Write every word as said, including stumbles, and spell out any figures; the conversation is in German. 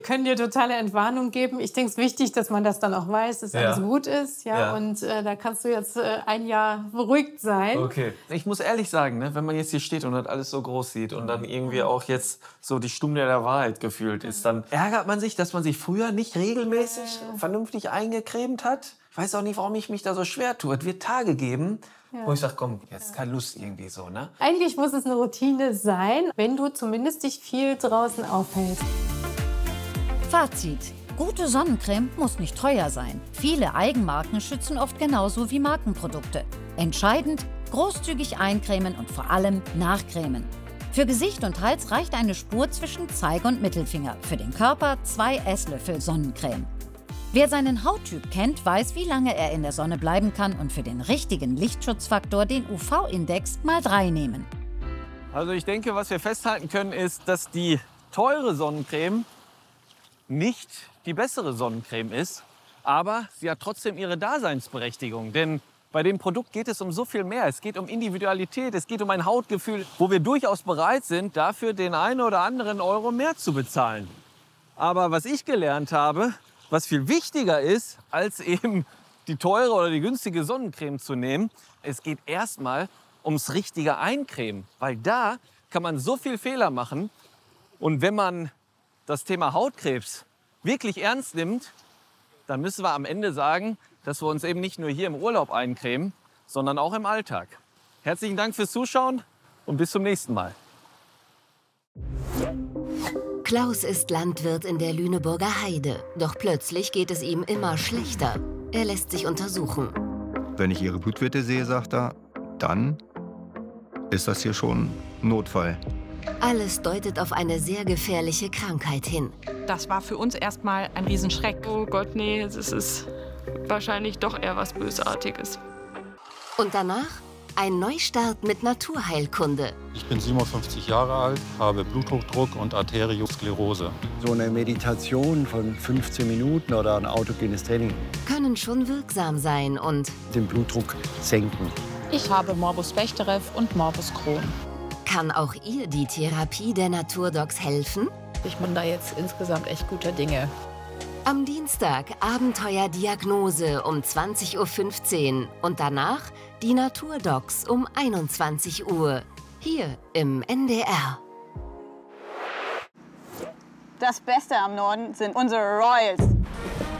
Können dir totale Entwarnung geben. Ich denke, es ist wichtig, dass man das dann auch weiß, dass Ja. alles gut ist. Ja, Ja. Und äh, da kannst du jetzt äh, ein Jahr beruhigt sein. Okay. Ich muss ehrlich sagen, ne, wenn man jetzt hier steht und das alles so groß sieht und dann irgendwie auch jetzt so die Stunde der Wahrheit gefühlt ist, dann ärgert man sich, dass man sich früher nicht regelmäßig vernünftig eingecremt hat. Ich weiß auch nicht, warum ich mich da so schwer tue. Es wird Tage geben, Ja. wo ich sage, komm, jetzt keine Lust irgendwie so, ne? Eigentlich muss es eine Routine sein, wenn du zumindest dich viel draußen aufhältst. Fazit. Gute Sonnencreme muss nicht teuer sein. Viele Eigenmarken schützen oft genauso wie Markenprodukte. Entscheidend, großzügig eincremen und vor allem nachcremen. Für Gesicht und Hals reicht eine Spur zwischen Zeige und Mittelfinger. Für den Körper zwei Esslöffel Sonnencreme. Wer seinen Hauttyp kennt, weiß, wie lange er in der Sonne bleiben kann und für den richtigen Lichtschutzfaktor den U V-Index mal drei nehmen. Also ich denke, was wir festhalten können, ist, dass die teure Sonnencreme nicht die bessere Sonnencreme ist, aber sie hat trotzdem ihre Daseinsberechtigung. Denn bei dem Produkt geht es um so viel mehr. Es geht um Individualität, es geht um ein Hautgefühl, wo wir durchaus bereit sind, dafür den einen oder anderen Euro mehr zu bezahlen. Aber was ich gelernt habe, was viel wichtiger ist, als eben die teure oder die günstige Sonnencreme zu nehmen, es geht erstmal ums richtige Eincremen. Weil da kann man so viel Fehler machen. Und wenn man das Thema Hautkrebs wirklich ernst nimmt, dann müssen wir am Ende sagen, dass wir uns eben nicht nur hier im Urlaub eincremen, sondern auch im Alltag. Herzlichen Dank fürs Zuschauen und bis zum nächsten Mal. Klaus ist Landwirt in der Lüneburger Heide. Doch plötzlich geht es ihm immer schlechter. Er lässt sich untersuchen. Wenn ich Ihre Blutwerte sehe, sagt er, dann ist das hier schon Notfall. Alles deutet auf eine sehr gefährliche Krankheit hin. Das war für uns erstmal ein Riesenschreck. Oh Gott, nee, es ist wahrscheinlich doch eher was Bösartiges. Und danach ein Neustart mit Naturheilkunde. Ich bin siebenundfünfzig Jahre alt, habe Bluthochdruck und Arteriosklerose. So eine Meditation von fünfzehn Minuten oder ein autogenes Training Können schon wirksam sein und den Blutdruck senken. Ich habe Morbus Bechterew und Morbus Crohn. kann auch ihr die Therapie der Naturdocs helfen? Ich bin da jetzt insgesamt echt guter Dinge. Am Dienstag Abenteuerdiagnose um zwanzig Uhr fünfzehn und danach die Naturdocs um einundzwanzig Uhr. Hier im N D R. Das Beste am Norden sind unsere Royals.